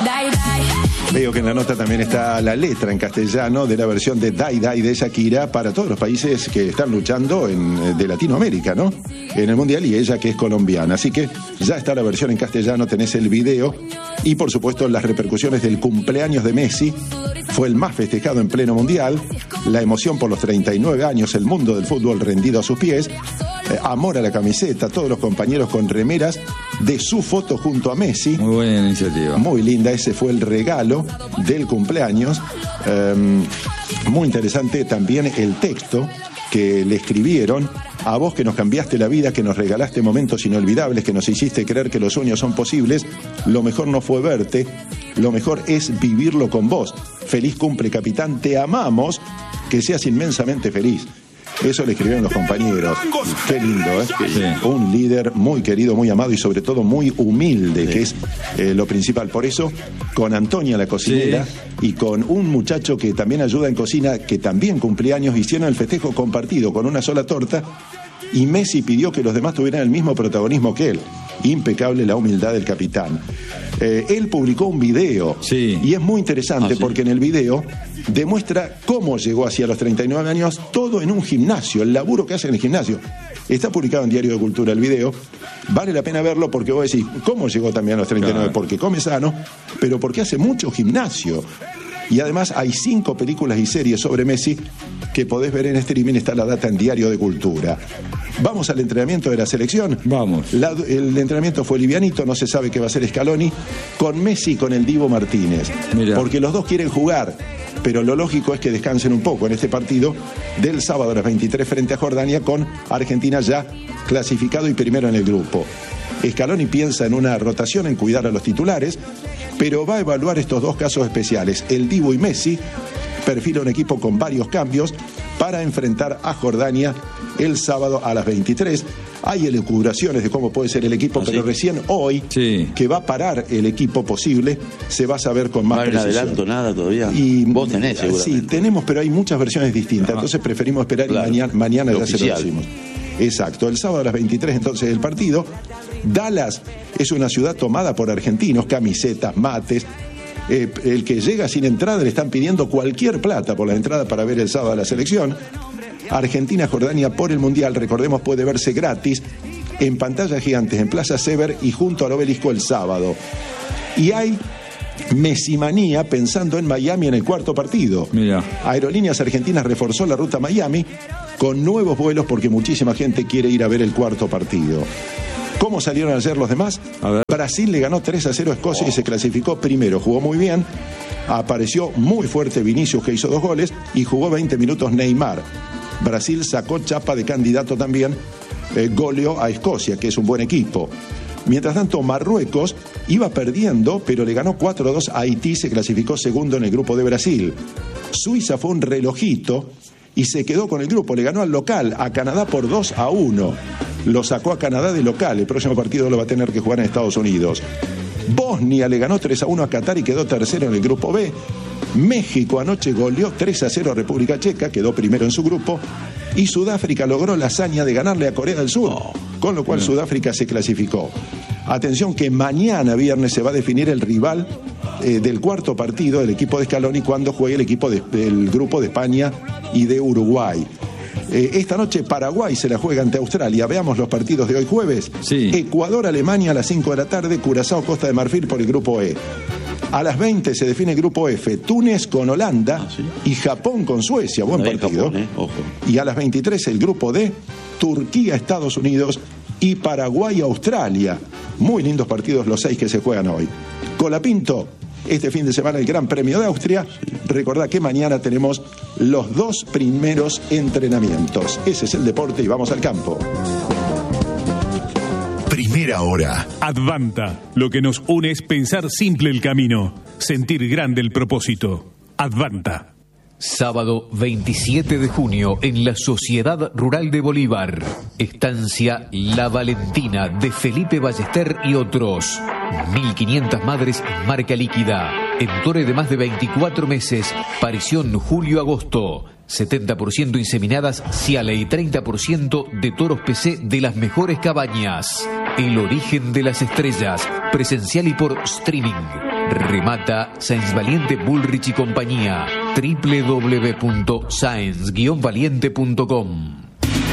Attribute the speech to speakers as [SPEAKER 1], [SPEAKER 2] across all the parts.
[SPEAKER 1] Veo que en la nota también está la letra en castellano de la versión de Die Die de Shakira para todos los países que están luchando de Latinoamérica, ¿no? En el Mundial, y ella que es colombiana. Así que ya está la versión en castellano, tenés el video y por supuesto las repercusiones del cumpleaños de Messi. Fue el más festejado en pleno Mundial, la emoción por los 39 años, el mundo del fútbol rendido a sus pies, amor a la camiseta, todos los compañeros con remeras de su foto junto a Messi.
[SPEAKER 2] Muy buena iniciativa.
[SPEAKER 1] Muy linda, ese fue el regalo del cumpleaños. Muy interesante también el texto que le escribieron: a vos que nos cambiaste la vida, que nos regalaste momentos inolvidables, que nos hiciste creer que los sueños son posibles, lo mejor no fue verte, lo mejor es vivirlo con vos. Feliz cumple, capitán, te amamos, que seas inmensamente feliz. Eso le escribieron los compañeros. Qué lindo, ¿eh? Sí. Un líder muy querido, muy amado y sobre todo muy humilde, sí, que es lo principal. Por eso, con Antonia la cocinera, sí, y con un muchacho que también ayuda en cocina, que también cumplía años, hicieron el festejo compartido con una sola torta, y Messi pidió que los demás tuvieran el mismo protagonismo que él. Impecable la humildad del capitán. Él publicó un video, sí, y es muy interesante, sí, porque en el video demuestra cómo llegó hacia los 39 años, todo en un gimnasio, el laburo que hace en el gimnasio. Está publicado en Diario de Cultura el video, vale la pena verlo porque vos decís, ¿cómo llegó también a los 39? Claro. Porque come sano, pero porque hace mucho gimnasio. Y además hay 5 películas y series sobre Messi que podés ver en streaming, está la data en Diario de Cultura. Vamos al entrenamiento de la selección.
[SPEAKER 2] Vamos.
[SPEAKER 1] El entrenamiento fue livianito, no se sabe qué va a hacer Scaloni, con Messi y con el Divo Martínez. Mirá. Porque los dos quieren jugar, pero lo lógico es que descansen un poco en este partido del sábado a las 23 frente a Jordania, con Argentina ya clasificado y primero en el grupo. Scaloni piensa en una rotación, en cuidar a los titulares, pero va a evaluar estos dos casos especiales. El Divo y Messi perfila un equipo con varios cambios para enfrentar a Jordania el sábado a las 23. Hay elucubraciones de cómo puede ser el equipo, pero recién hoy, sí, que va a parar el equipo posible, se va a saber con más precisión.
[SPEAKER 3] No adelanto nada todavía.
[SPEAKER 1] Y
[SPEAKER 3] vos tenés, seguramente.
[SPEAKER 1] Sí, tenemos, pero hay muchas versiones distintas. Entonces preferimos esperar, claro, y mañana ya se lo decimos. Exacto, el sábado a las 23 entonces el partido. Dallas es una ciudad tomada por argentinos, camisetas, mates. El que llega sin entrada le están pidiendo cualquier plata por la entrada para ver el sábado a la selección. Argentina-Jordania por el Mundial, recordemos, puede verse gratis en pantallas gigantes en Plaza Sever y junto al Obelisco el sábado. Y hay Messimanía pensando en Miami en el cuarto partido. Mira. Aerolíneas Argentinas reforzó la ruta Miami con nuevos vuelos porque muchísima gente quiere ir a ver el cuarto partido. ¿Cómo salieron ayer los demás? Brasil le ganó 3-0 a Escocia y se clasificó primero. Jugó muy bien, apareció muy fuerte Vinicius, que hizo 2 goles, y jugó 20 minutos Neymar. Brasil sacó chapa de candidato también, goleó a Escocia, que es un buen equipo. Mientras tanto, Marruecos iba perdiendo, pero le ganó 4-2 a Haití, se clasificó segundo en el grupo de Brasil. Suiza fue un relojito y se quedó con el grupo, le ganó al local, a Canadá por 2-1. Lo sacó a Canadá de local, el próximo partido lo va a tener que jugar en Estados Unidos. Bosnia le ganó 3-1 a Qatar y quedó tercero en el grupo B. México anoche goleó 3-0 a República Checa, quedó primero en su grupo. Y Sudáfrica logró la hazaña de ganarle a Corea del Sur, con lo cual Sudáfrica se clasificó. Atención que mañana viernes se va a definir el rival del cuarto partido del equipo de Scaloni cuando juegue el equipo del grupo de España y de Uruguay. Esta noche Paraguay se la juega ante Australia. Veamos los partidos de hoy jueves. Sí. Ecuador-Alemania a las 5 de la tarde, Curazao-Costa de Marfil por el grupo E. A las 20 se define el grupo F, Túnez con Holanda, ¿sí?, y Japón con Suecia. Buen partido. Japón, ojo. Y a las 23 el grupo D, Turquía-Estados Unidos y Paraguay-Australia. Muy lindos partidos los 6 que se juegan hoy. Colapinto, este fin de semana el Gran Premio de Austria. Recordá que mañana tenemos los 2 primeros entrenamientos. Ese es el deporte y vamos al campo.
[SPEAKER 4] Primera hora.
[SPEAKER 5] Advanta. Lo que nos une es pensar simple el camino, sentir grande el propósito. Advanta.
[SPEAKER 6] Sábado 27 de junio en la Sociedad Rural de Bolívar. Estancia La Valentina de Felipe Ballester y otros. 1.500 madres en marca líquida. Entore de más de 24 meses. Parición julio-agosto. 70% inseminadas Ciale y 30% de toros PC de las mejores cabañas. El origen de las estrellas. Presencial y por streaming. Remata Sáenz Valiente Bullrich y compañía. www.saenz-valiente.com.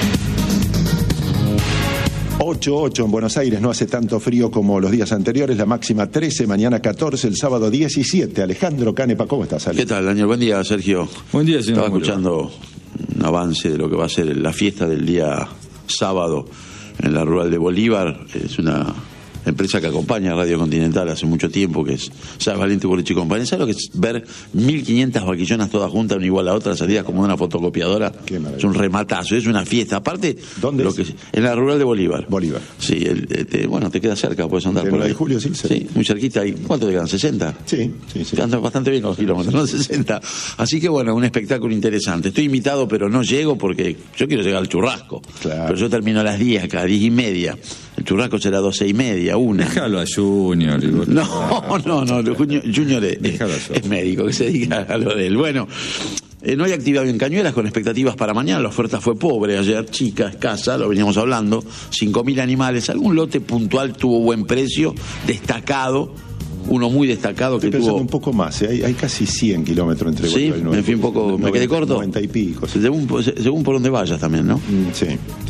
[SPEAKER 1] 8 en Buenos Aires, no hace tanto frío como los días anteriores, la máxima 13, mañana 14, el sábado 17. Alejandro Canepa, ¿cómo estás, Ale?
[SPEAKER 2] ¿Qué tal, Daniel? Buen día, Sergio.
[SPEAKER 3] Buen día, señor.
[SPEAKER 2] Estaba escuchando un avance de lo que va a ser la fiesta del día sábado en la Rural de Bolívar. Es una empresa que acompaña a Radio Continental hace mucho tiempo, que es Sáenz Valiente Bullrich y compañía. ¿Sabes lo que es ver 1.500 vaquillonas todas juntas, una igual a otra, salidas como de una fotocopiadora? Es un rematazo, es una fiesta. Aparte,
[SPEAKER 1] ¿dónde
[SPEAKER 2] lo
[SPEAKER 1] es?
[SPEAKER 2] Que en la Rural de Bolívar.
[SPEAKER 1] Bolívar.
[SPEAKER 2] Sí, bueno, te queda cerca, puedes andar
[SPEAKER 1] ¿De
[SPEAKER 2] por
[SPEAKER 1] 9
[SPEAKER 2] ahí.
[SPEAKER 1] de julio, sí?
[SPEAKER 2] Sí, muy cerquita. ¿Cuánto te quedan? ¿60?
[SPEAKER 1] Sí.
[SPEAKER 2] Andan bastante bien los kilómetros, ¿no? 60. Así que bueno, un espectáculo interesante. Estoy invitado, pero no llego porque yo quiero llegar al churrasco.
[SPEAKER 1] Claro.
[SPEAKER 2] Pero yo termino a las 10, acá, 10:30. El churrasco será 12:30, 1.
[SPEAKER 3] Déjalo a Junior.
[SPEAKER 2] No, Junior es médico, que se dedica a lo de él. Bueno, no hay actividad en Cañuelas con expectativas para mañana. La oferta fue pobre ayer, chica, escasa, lo veníamos hablando. 5.000 animales. Algún lote puntual tuvo buen precio, destacado. Uno muy destacado que
[SPEAKER 1] Estoy pensando
[SPEAKER 2] tuvo...
[SPEAKER 1] un poco más, hay casi 100 kilómetros entre
[SPEAKER 2] Sí,
[SPEAKER 1] Bolívar y 9.
[SPEAKER 2] me fui un poco, me quedé corto.
[SPEAKER 1] 90 y pico. Sí.
[SPEAKER 2] Según por donde vayas también, ¿no?
[SPEAKER 1] Sí.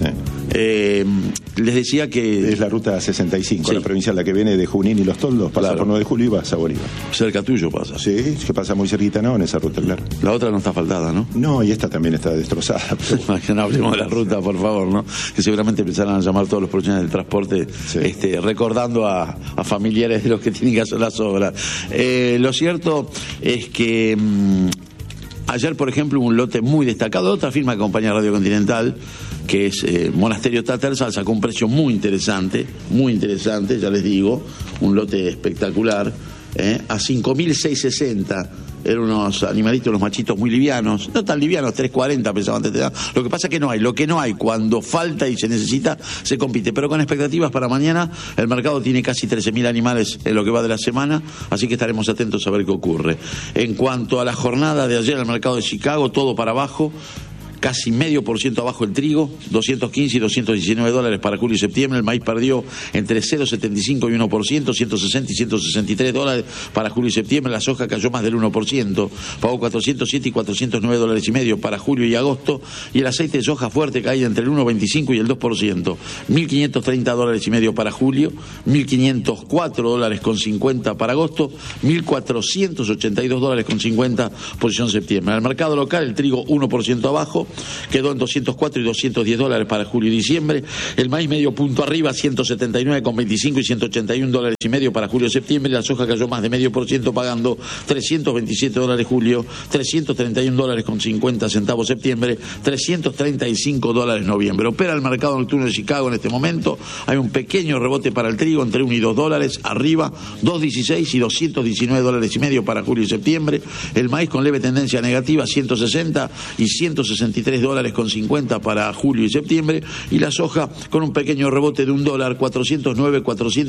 [SPEAKER 2] Les decía que...
[SPEAKER 1] Es la ruta 65,
[SPEAKER 2] Sí.
[SPEAKER 1] la provincial, la que viene de Junín y Los Toldos, pasa
[SPEAKER 2] Claro.
[SPEAKER 1] por 9 de julio y vas a Bolívar.
[SPEAKER 2] Cerca tuyo pasa.
[SPEAKER 1] Sí, que pasa muy cerquita, ¿no? En esa ruta, claro.
[SPEAKER 2] La otra no está faltada, ¿no?
[SPEAKER 1] No, y esta también está destrozada. Pero...
[SPEAKER 2] Que no hablemos de la ruta, por favor, ¿no? Que seguramente empezarán a llamar todos los profesionales del transporte,
[SPEAKER 1] Sí.
[SPEAKER 2] recordando a familiares de los que tienen que hacer las obras. Lo cierto es que ayer, por ejemplo, un lote muy destacado de otra firma que acompaña a Radio Continental, que es Monasterio Tattersall, sacó un precio muy interesante, ya les digo, un lote espectacular, a 5.660. Eran unos animalitos, los machitos muy livianos, no tan livianos, 3.40 pensaban antes de edad. Lo que pasa es que lo que no hay, cuando falta y se necesita, se compite. Pero con expectativas para mañana, el mercado tiene casi 13.000 animales en lo que va de la semana, así que estaremos atentos a ver qué ocurre. En cuanto a la jornada de ayer, el mercado de Chicago, todo para abajo. Casi 0,5% abajo el trigo, 215 y 219 dólares para julio y septiembre. El maíz perdió entre 0,75 y 1%, 160 y 163 dólares para julio y septiembre. La soja cayó más del 1%, pagó 407 y 409 dólares y medio para julio y agosto. Y el aceite de soja fuerte cae entre el 1,25 y el 2%, 1.530 dólares y medio para julio, 1.504 dólares con 50 para agosto, 1.482 dólares con 50 posición septiembre. En el mercado local, el trigo 1% abajo, quedó en 204 y 210 dólares para julio y diciembre. El maíz medio punto arriba, 179,25 y 181 dólares y medio para julio y septiembre. La soja cayó más de 0,5%, pagando 327 dólares julio, 331 dólares con 50 centavos septiembre, 335 dólares noviembre. Opera el mercado nocturno de Chicago en este momento. Hay un pequeño rebote para el trigo entre 1 y 2 dólares, arriba 2,16 y 219 dólares y medio para julio y septiembre. El maíz con leve tendencia negativa, 160 y 163 dólares con 50 para julio y septiembre, y la soja con un pequeño rebote de $1, 409,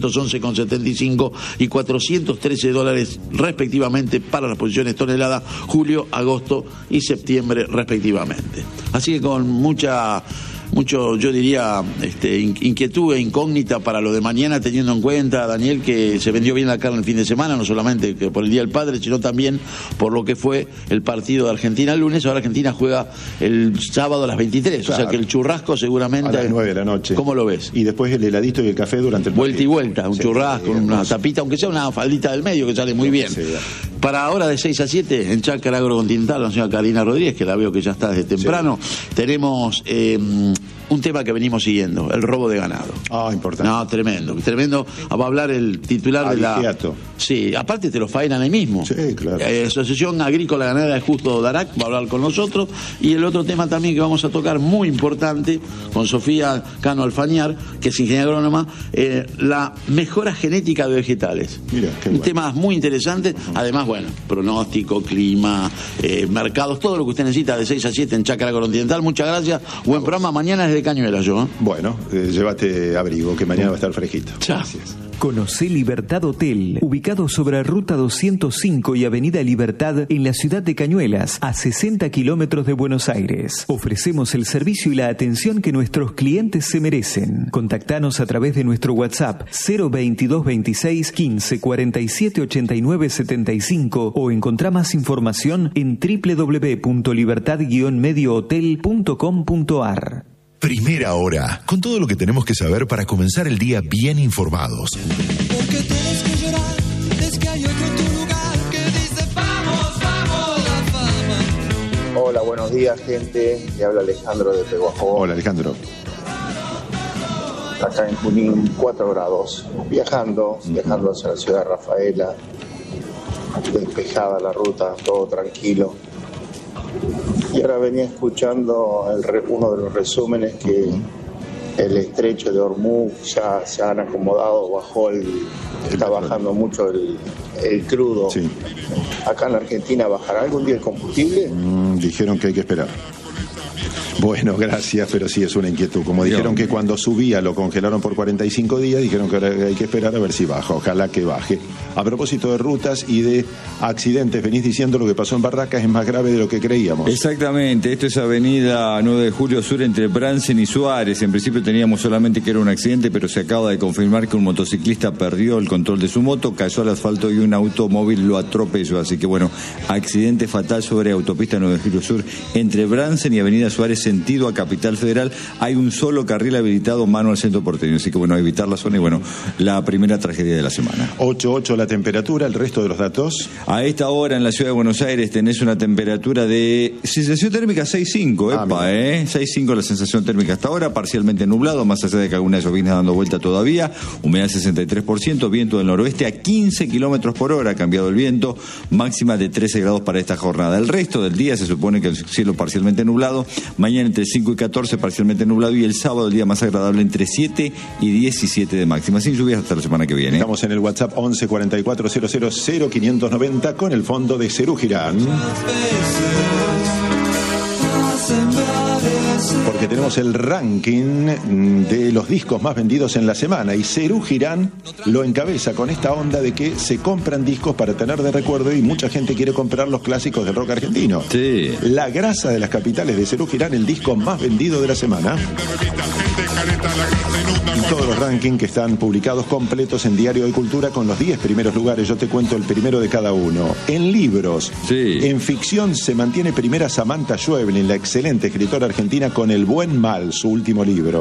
[SPEAKER 2] 411,75 y 413 dólares respectivamente para las posiciones tonelada, julio, agosto y septiembre respectivamente. Así que con mucho, yo diría, inquietud e incógnita para lo de mañana, teniendo en cuenta, Daniel, que se vendió bien la carne el fin de semana, no solamente que por el Día del Padre, sino también por lo que fue el partido de Argentina el lunes. Ahora Argentina juega el sábado a las 23, claro. O sea que el churrasco seguramente...
[SPEAKER 1] A las 9 de la noche.
[SPEAKER 2] ¿Cómo lo ves?
[SPEAKER 1] Y después el heladito y el café durante el
[SPEAKER 2] vuelta
[SPEAKER 1] partido.
[SPEAKER 2] Y vuelta, un churrasco, una tapita, aunque sea una faldita del medio, que sale muy bien. Para ahora de 6 a 7, en Chácara Agrocontinental, la señora Karina Rodríguez, que la veo que ya está desde temprano, tenemos... un tema que venimos siguiendo, el robo de ganado.
[SPEAKER 1] Importante.
[SPEAKER 2] No, tremendo. Va a hablar el titular de la... Sí, aparte te lo faenan ahí mismo.
[SPEAKER 1] Sí, claro.
[SPEAKER 2] Asociación Agrícola Ganadera de Justo Darac va a hablar con nosotros. Y el otro tema también que vamos a tocar, muy importante, con Sofía Cano Alfañar, que es ingeniera agrónoma, la mejora genética de vegetales.
[SPEAKER 1] Mira, qué
[SPEAKER 2] un
[SPEAKER 1] bueno.
[SPEAKER 2] tema muy interesante. Además, bueno, pronóstico, clima, mercados, todo lo que usted necesita de 6 a 7 en Chácara Agrocontinental. Muchas gracias. Buen programa. Mañana es desde Cañuelas yo.
[SPEAKER 1] Bueno, llévate abrigo, que mañana va a estar fresquito.
[SPEAKER 2] Gracias.
[SPEAKER 3] Conocé Libertad Hotel, ubicado sobre Ruta 205 y Avenida Libertad en la ciudad de Cañuelas, a 60 kilómetros de Buenos Aires. Ofrecemos el servicio y la atención que nuestros clientes se merecen. Contactanos a través de nuestro WhatsApp 022 26 15 47 89 75 o encontrá más información en www.libertad-mediohotel.com.ar.
[SPEAKER 4] Primera hora, con todo lo que tenemos que saber para comenzar el día bien informados.
[SPEAKER 7] Porque tienes que llorar, es que hay otro en tu lugar que dice vamos, vamos, la fama.
[SPEAKER 8] Hola, buenos días, gente. Le habla Alejandro de Peguajó.
[SPEAKER 1] Hola, Alejandro.
[SPEAKER 8] Acá en Junín, 4 grados. Viajando hacia la ciudad de Rafaela. Despejada la ruta, todo tranquilo. Y ahora venía escuchando uno de los resúmenes que el estrecho de Hormuz ya se han acomodado, está bajando mucho el crudo.
[SPEAKER 1] Sí.
[SPEAKER 8] Acá en la Argentina, ¿bajará algún día el combustible?
[SPEAKER 1] Dijeron que hay que esperar. Bueno, gracias, pero sí es una inquietud. Como dijeron que cuando subía lo congelaron por 45 días, dijeron que ahora hay que esperar a ver si baja. Ojalá que baje. A propósito de rutas y de accidentes, venís diciendo lo que pasó en Barracas es más grave de lo que creíamos.
[SPEAKER 9] Exactamente, esto es avenida 9 de Julio Sur entre Bransen y Suárez. En principio teníamos solamente que era un accidente, pero se acaba de confirmar que un motociclista perdió el control de su moto, cayó al asfalto y un automóvil lo atropelló. Así que bueno, accidente fatal sobre autopista 9 de Julio Sur entre Bransen y avenida Suárez, sentido a Capital Federal. Hay un solo carril habilitado mano al centro porteño, así que bueno, a evitar la zona y bueno, la primera tragedia de la semana.
[SPEAKER 1] 8.8 la temperatura, el resto de los datos.
[SPEAKER 9] A esta hora en la ciudad de Buenos Aires tenés una temperatura de sensación térmica 6.5, 6.5 la sensación térmica hasta ahora, parcialmente nublado, más allá de que alguna llovizna dando vuelta todavía, humedad 63%, viento del noroeste a 15 kilómetros por hora, ha cambiado el viento, máxima de 13 grados para esta jornada. El resto del día se supone que el cielo parcialmente nublado, mañana entre 5 y 14 parcialmente nublado y el sábado el día más agradable entre 7 y 17 de máxima, sin lluvias hasta la semana que viene.
[SPEAKER 1] Estamos en el WhatsApp 11 44 00 0590 con el fondo de Serú Girán. Porque tenemos el ranking de los discos más vendidos en la semana y Serú Girán lo encabeza con esta onda de que se compran discos para tener de recuerdo y mucha gente quiere comprar los clásicos del rock argentino.
[SPEAKER 9] Sí.
[SPEAKER 1] La grasa de las capitales de Serú Girán, el disco más vendido de la semana. Y todos los rankings que están publicados completos en Diario de Cultura con los 10 primeros lugares. Yo te cuento el primero de cada uno. En libros, en ficción se mantiene primera Samantha Schweblin, la excelente escritora argentina, con El Buen Mal, su último libro.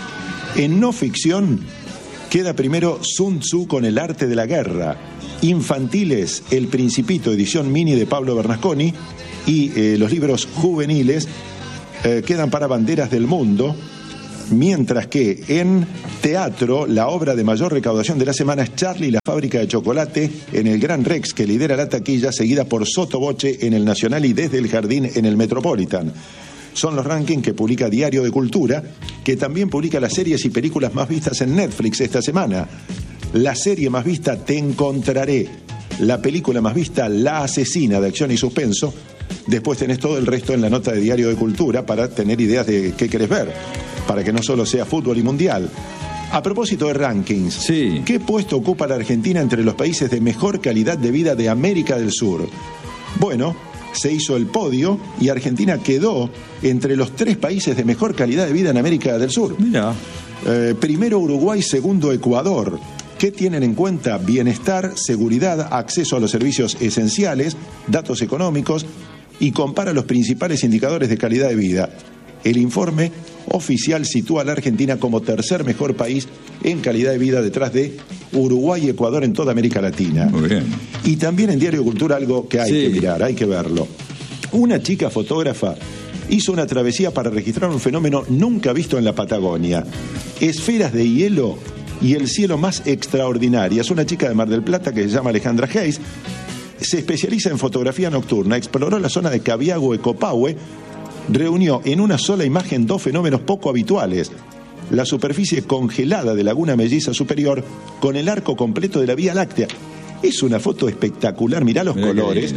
[SPEAKER 1] En no ficción queda primero Sun Tzu con El Arte de la Guerra. Infantiles, El Principito, edición mini de Pablo Bernasconi. Y los libros juveniles quedan para Banderas del Mundo. Mientras que en teatro, la obra de mayor recaudación de la semana es Charlie y la fábrica de chocolate en el Gran Rex, que lidera la taquilla, seguida por Sotoboche en el Nacional y Desde el Jardín en el Metropolitan. Son los rankings que publica Diario de Cultura, que también publica las series y películas más vistas en Netflix esta semana. La serie más vista, Te Encontraré. La película más vista, La Asesina, de acción y suspenso. Después tenés todo el resto en la nota de Diario de Cultura para tener ideas de qué querés ver, para que no solo sea fútbol y mundial. A propósito de rankings, ¿qué puesto ocupa la Argentina entre los países de mejor calidad de vida de América del Sur? Bueno, se hizo el podio y Argentina quedó entre los 3 países de mejor calidad de vida en América del Sur.
[SPEAKER 9] Mira.
[SPEAKER 1] Primero Uruguay, segundo Ecuador. ¿Qué tienen en cuenta? Bienestar, seguridad, acceso a los servicios esenciales, datos económicos, y compara los principales indicadores de calidad de vida. El informe oficial sitúa a la Argentina como tercer mejor país en calidad de vida, detrás de Uruguay y Ecuador en toda América Latina.
[SPEAKER 9] Muy bien.
[SPEAKER 1] Y también en Diario de Cultura algo que hay que mirar, hay que verlo. Una chica fotógrafa hizo una travesía para registrar un fenómeno nunca visto en la Patagonia. Esferas de hielo y el cielo más extraordinario. Es una chica de Mar del Plata que se llama Alejandra Hayes. Se especializa en fotografía nocturna, exploró la zona de Cabiago, Ecopahue, reunió en una sola imagen 2 fenómenos poco habituales: la superficie congelada de Laguna Melliza Superior con el arco completo de la Vía Láctea. Es una foto espectacular, mirá los colores.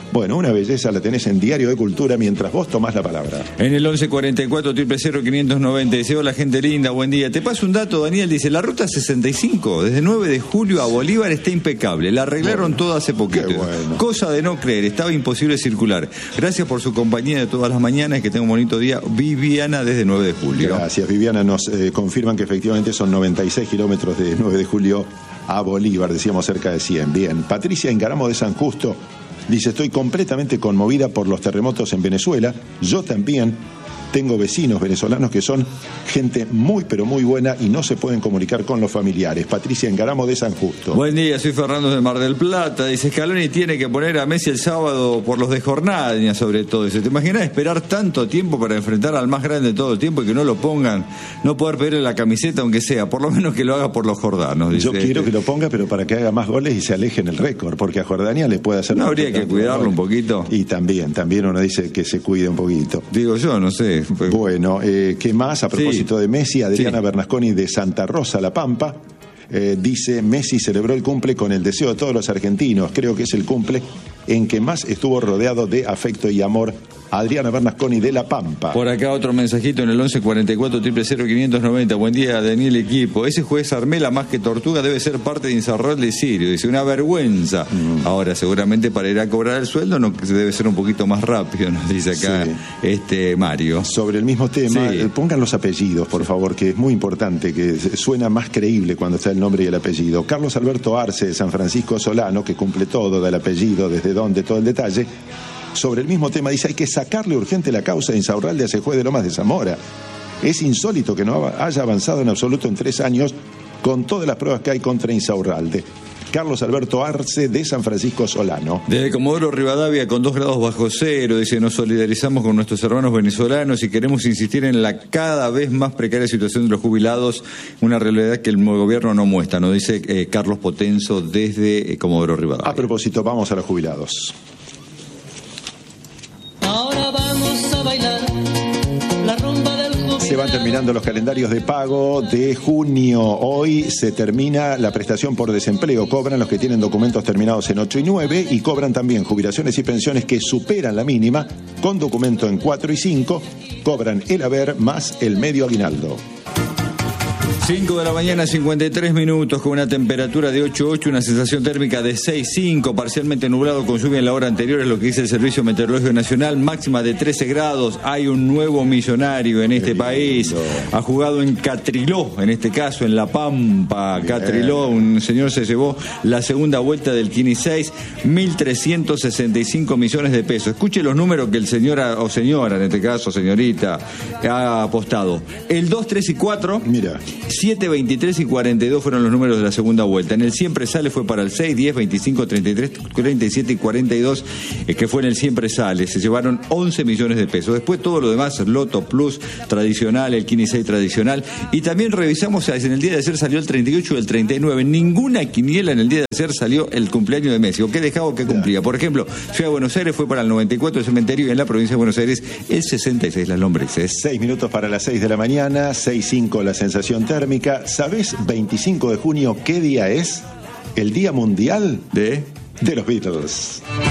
[SPEAKER 1] Bueno, una belleza la tenés en Diario de Cultura mientras vos tomás la palabra.
[SPEAKER 9] En el 1144 000 590 dice: hola gente linda, buen día. Te paso un dato, Daniel, dice: la ruta 65 desde 9 de julio a Bolívar está impecable, la arreglaron toda hace poquito.
[SPEAKER 1] Bueno.
[SPEAKER 9] Cosa de no creer, estaba imposible circular. Gracias por su compañía de todas las mañanas y que tenga un bonito día. Viviana desde 9 de julio.
[SPEAKER 1] Gracias, Viviana, nos confirman que efectivamente son 96 kilómetros de 9 de julio a Bolívar, decíamos cerca de 100. Bien, Patricia Engaramo de San Justo dice: estoy completamente conmovida por los terremotos en Venezuela. Yo también tengo vecinos venezolanos que son gente muy pero muy buena y no se pueden comunicar con los familiares. Patricia Engaramo de San Justo.
[SPEAKER 9] Buen día, soy Fernando de Mar del Plata. Dice: Scaloni tiene que poner a Messi el sábado por los de Jornada, sobre todo. Dice: ¿te imaginas esperar tanto tiempo para enfrentar al más grande de todo el tiempo y que no lo pongan? No poder pedirle la camiseta aunque sea, por lo menos que lo haga por los jordanos. Dice.
[SPEAKER 1] Yo quiero que lo ponga, pero para que haga más goles y se aleje en el récord, porque a Jordania le puede hacer...
[SPEAKER 9] ¿No habría que cuidarlo un poquito?
[SPEAKER 1] Y también uno dice que se cuide un poquito.
[SPEAKER 9] Digo yo, no sé.
[SPEAKER 1] Bueno, ¿qué más? A propósito de Messi, Adriana Bernasconi de Santa Rosa, La Pampa, dice: Messi celebró el cumple con el deseo de todos los argentinos. Creo que es el cumple en que más estuvo rodeado de afecto y amor. Adriana Bernasconi de La Pampa.
[SPEAKER 9] Por acá otro mensajito en el 1144 000 590. Buen día, Daniel, equipo. Ese juez Armela, más que tortuga, debe ser parte de Insaurralde de Sirio. Dice: una vergüenza. Ahora, seguramente para ir a cobrar el sueldo no debe ser un poquito más rápido, nos dice acá Mario.
[SPEAKER 1] Sobre el mismo tema, pongan los apellidos, por favor, que es muy importante, que suena más creíble cuando está el nombre y el apellido. Carlos Alberto Arce de San Francisco Solano, que cumple todo del apellido, desde dónde, todo el detalle. Sobre el mismo tema dice: hay que sacarle urgente la causa de Insaurralde a ese juez de Lomas de Zamora. Es insólito que no haya avanzado en absoluto en 3 años con todas las pruebas que hay contra Insaurralde. Carlos Alberto Arce de San Francisco Solano.
[SPEAKER 9] Desde Comodoro Rivadavia, con 2 grados bajo cero, dice: nos solidarizamos con nuestros hermanos venezolanos y queremos insistir en la cada vez más precaria situación de los jubilados, una realidad que el gobierno no muestra, nos dice Carlos Potenzo desde Comodoro Rivadavia.
[SPEAKER 1] A propósito, vamos a los jubilados.
[SPEAKER 7] Ahora vamos a bailar la rumba del jubilado.
[SPEAKER 1] Se van terminando los calendarios de pago de junio. Hoy se termina la prestación por desempleo. Cobran los que tienen documentos terminados en 8 y 9 y cobran también jubilaciones y pensiones que superan la mínima con documento en 4 y 5. Cobran el haber más el medio aguinaldo.
[SPEAKER 9] 5 de la mañana, 53 minutos, con una temperatura de 8,8, una sensación térmica de 6,5, parcialmente nublado con lluvia en la hora anterior, es lo que dice el Servicio Meteorológico Nacional, máxima de 13 grados. Hay un nuevo millonario en este país, ha jugado en Catriló, en este caso en La Pampa. Catriló, un señor se llevó la segunda vuelta del Kini 6, 1.365 millones de pesos. Escuche los números que el señor, o señora, en este caso señorita, ha apostado. El 2, 3 y 4,
[SPEAKER 1] mira,
[SPEAKER 9] 7, 23 y 42 fueron los números de la segunda vuelta. En el Siempre Sale fue para el 6, 10, 25, 33, 47 y 42, que fue en el Siempre Sale. Se llevaron 11 millones de pesos. Después todo lo demás, Loto Plus tradicional, el Kini 6 tradicional. Y también revisamos, en el día de ayer salió el 38 y el 39. Ninguna quiniela en el día de ayer salió el cumpleaños de Messi. ¿O qué dejaba o qué cumplía? Por ejemplo, Ciudad de Buenos Aires fue para el 94 el cementerio y en la provincia de Buenos Aires el 66 las lombrices.
[SPEAKER 1] 6 minutos para las 6 de la mañana, 6:05 la sensación térmica. ¿Sabés 25 de junio qué día es? El Día Mundial de los Beatles.